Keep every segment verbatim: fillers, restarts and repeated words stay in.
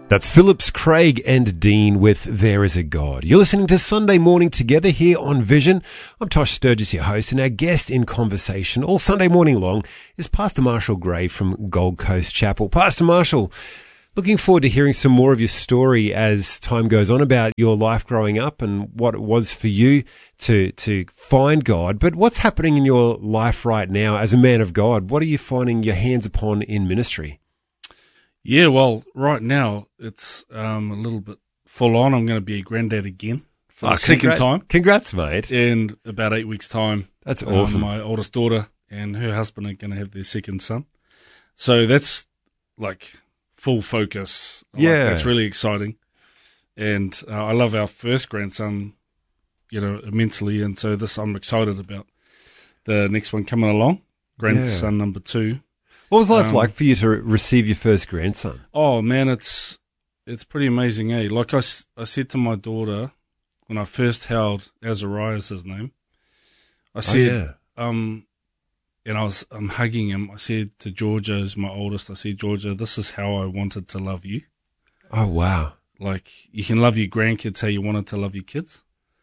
That's Phillips, Craig and Dean with There Is a God. You're listening to Sunday Morning Together here on Vision. I'm Tosh Sturgis, your host, and our guest in conversation all Sunday morning long is Pastor Marshall Gray from Gold Coast Chapel. Pastor Marshall, looking forward to hearing some more of your story as time goes on about your life growing up and what it was for you to to find God. But what's happening in your life right now as a man of God? What are you finding your hands upon in ministry? Yeah, well, right now it's um, a little bit full on. I'm going to be a granddad again for oh, the second congr- time. Congrats, mate. In about eight weeks' time. That's awesome. Um, my oldest daughter and her husband are going to have their second son. So that's like full focus. Yeah. Like, that's really exciting. And uh, I love our first grandson, you know, immensely. And so this, I'm excited about the next one coming along, grandson yeah. number two. What was life um, like for you to receive your first grandson? Oh, man, it's it's pretty amazing, eh? Like I, I said to my daughter when I first held Azariah's his name, I said, oh, yeah. um, and I was I'm hugging him. I said to Georgia, who's my oldest, I said, Georgia, this is how I wanted to love you. Oh, wow. Like, you can love your grandkids how you wanted to love your kids.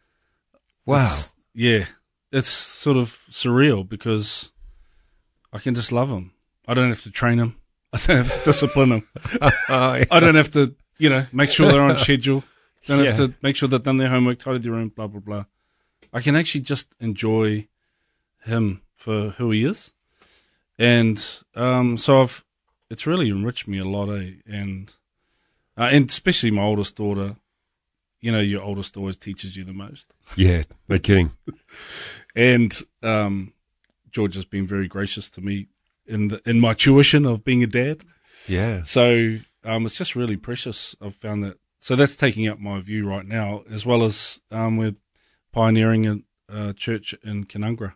Wow. It's, yeah. It's sort of surreal because I can just love them. I don't have to train them. I don't have to discipline them. oh, yeah. I don't have to, you know, make sure they're on schedule. Don't yeah. have to make sure they've done their homework, tidied their room, blah, blah, blah. I can actually just enjoy him for who he is. And um, so I've, it's really enriched me a lot, eh? And, uh, and especially my oldest daughter, you know, your oldest always teaches you the most. Yeah, no kidding. And um, George has been very gracious to me in the, in my tuition of being a dad. Yeah. So um, it's just really precious. I've found that. So that's taking up my view right now, as well as um, we're pioneering a, a church in Canungra.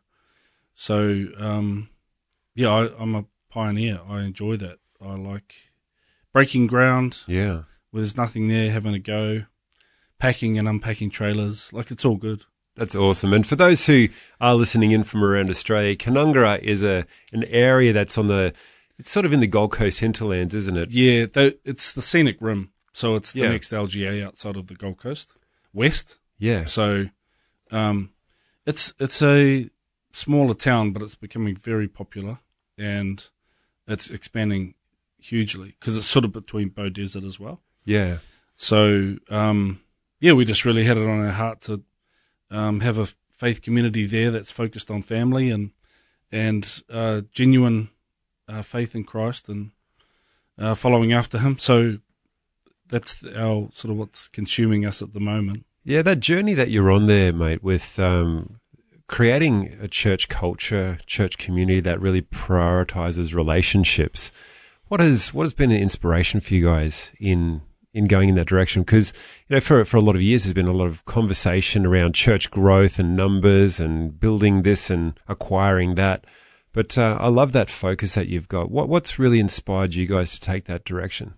So, um, yeah, I, I'm a pioneer. I enjoy that. I like breaking ground. Yeah. Where there's nothing there, having a go, packing and unpacking trailers. Like, it's all good. That's awesome. And for those who are listening in from around Australia, Canungra is a an area that's on the, it's sort of in the Gold Coast hinterlands, isn't it? Yeah, they, it's the scenic rim. So it's the yeah. next L G A outside of the Gold Coast, west. Yeah. So um, it's it's a smaller town, but it's becoming very popular and it's expanding hugely because it's sort of between Bow Desert as well. Yeah. So, um, yeah, we just really had it on our heart to Um, have a faith community there that's focused on family and and uh, genuine uh, faith in Christ and uh, following after Him. So that's our sort of what's consuming us at the moment. Yeah, that journey that you're on there, mate, with um, creating a church culture, church community that really prioritizes relationships. What has what has been an inspiration for you guys in? in going in that direction? Because, you know, for for a lot of years, there's been a lot of conversation around church growth and numbers and building this and acquiring that. But uh, I love that focus that you've got. What What's really inspired you guys to take that direction?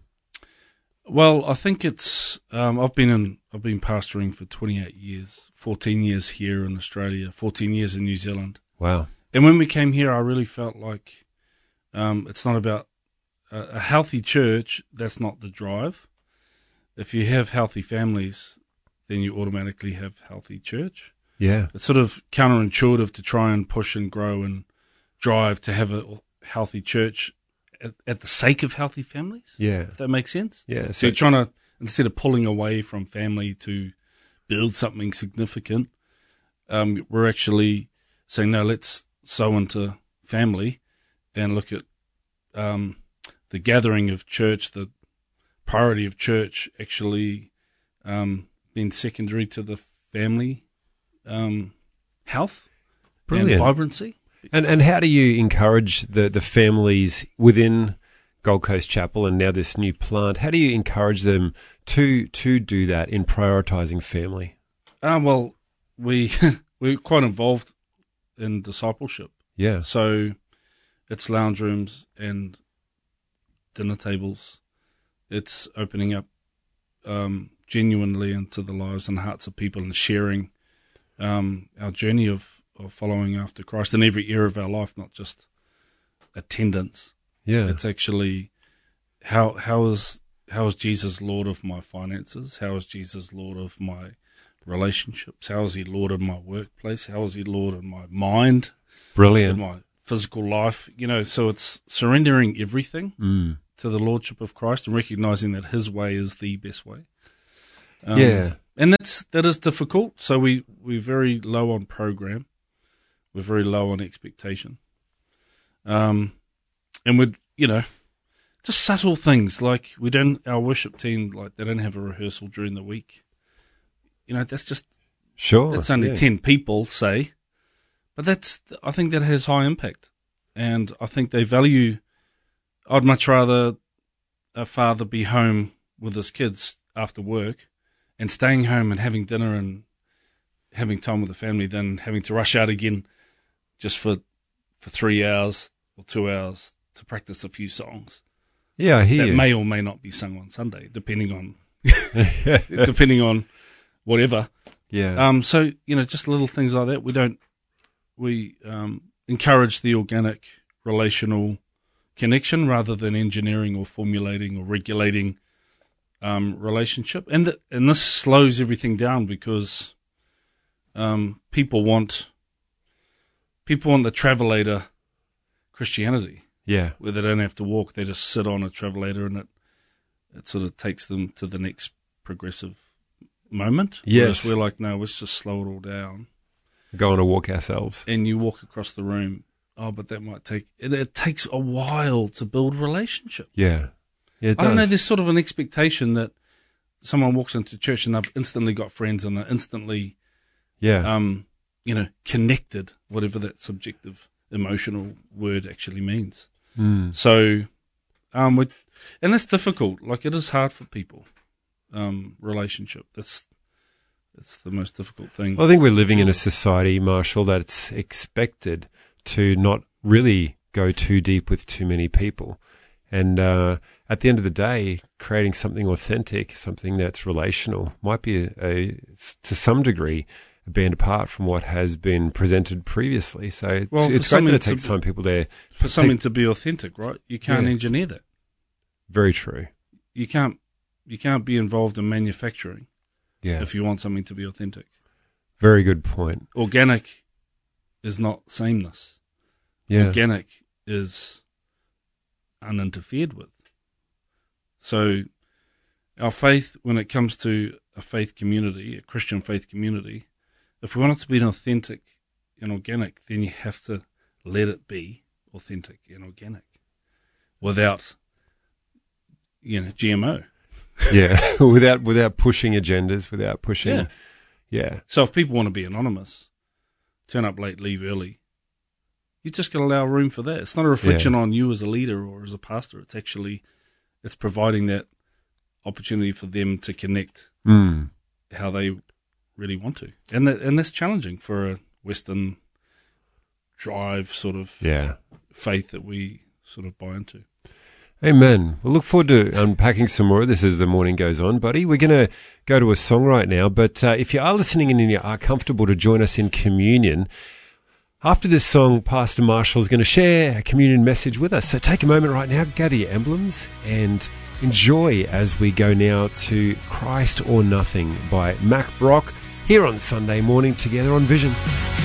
Well, I think it's, um, I've been in, I've been pastoring for twenty-eight years, fourteen years here in Australia, fourteen years in New Zealand. Wow. And when we came here, I really felt like um, it's not about a, a healthy church. That's not the drive. If you have healthy families, then you automatically have healthy church. Yeah. It's sort of counterintuitive to try and push and grow and drive to have a healthy church at, at the sake of healthy families. Yeah. If that makes sense. Yeah. So, so you're trying to, instead of pulling away from family to build something significant, um, we're actually saying, no, let's sow into family and look at um, the gathering of church, the priority of church actually um, being secondary to the family um, health Brilliant. and vibrancy. And and how do you encourage the, the families within Gold Coast Chapel and now this new plant? How do you encourage them to to do that in prioritising family? Uh, well, we we're quite involved in discipleship. Yeah. So it's lounge rooms and dinner tables. It's opening up um, genuinely into the lives and hearts of people and sharing um, our journey of, of following after Christ in every area of our life, not just attendance. Yeah. It's actually how how is how is Jesus Lord of my finances? How is Jesus Lord of my relationships? How is he Lord of my workplace? How is he Lord of my mind? Brilliant. In my physical life? You know, so it's surrendering everything Mm. to the Lordship of Christ and recognizing that his way is the best way. Um, Yeah. And that's, that is difficult. So we, we're very low on program. We're very low on expectation. Um, and we'd, you know, just subtle things like we don't, our worship team, like they don't have a rehearsal during the week. You know, that's just, Sure. that's only yeah. ten people, say, but that's, I think that has high impact. And I think they value, I'd much rather a father be home with his kids after work and staying home and having dinner and having time with the family than having to rush out again just for, for three hours or two hours to practice a few songs. Yeah, I hear That you. may or may not be sung on Sunday, depending on, depending on whatever. yeah. Um, so, you know, just little things like that. We don't, we, um, encourage the organic relational connection rather than engineering or formulating or regulating, um, relationship. And, th- and this slows everything down because, um, people want, people want the travelator Christianity yeah. where they don't have to walk. They just sit on a travelator and it, it sort of takes them to the next progressive moment. Yes. Whereas we're like, no, let's just slow it all down. Go on a walk ourselves. And you walk across the room. Oh, but that might take, it, it takes a while to build relationship. Yeah. Yeah, it I don't know, does. there's sort of an expectation that someone walks into church and they've instantly got friends and they're instantly, Yeah. um, you know, connected, whatever that subjective, emotional word actually means. Mm. So, um, we, and that's difficult. Like it is hard for people. Um, relationship. That's that's the most difficult thing. I think we're living in a society, Marshall, that's expected to not really go too deep with too many people. And uh, at the end of the day, creating something authentic, something that's relational, might be, a, a, to some degree, a band apart from what has been presented previously. So it's, Well, for it's great that something it takes to- time people there. For something to be authentic, right? You can't Yeah. engineer that. Very true. You can't. You can't be involved in manufacturing Yeah. if you want something to be authentic. Very good point. Organic is not sameness. Yeah. Organic is uninterfered with. So our faith, when it comes to a faith community, a Christian faith community, if we want it to be an authentic and organic, then you have to let it be authentic and organic without, you know, G M O. Yeah. without without pushing agendas, without pushing. Yeah. Yeah. So if people want to be anonymous, turn up late, leave early, you just got to allow room for that. It's not a reflection Yeah. on you as a leader or as a pastor. It's actually, it's providing that opportunity for them to connect Mm. how they really want to. And that, and that's challenging for a Western drive sort of Yeah. faith that we sort of buy into. Amen. We'll look forward to unpacking some more of this as the morning goes on, buddy. We're going to go to a song right now, but uh, if you are listening and you are comfortable to join us in communion, after this song, Pastor Marshall is going to share a communion message with us. So take a moment right now, gather your emblems, and enjoy as we go now to Christ or Nothing by Mac Brock here on Sunday Morning together on Vision.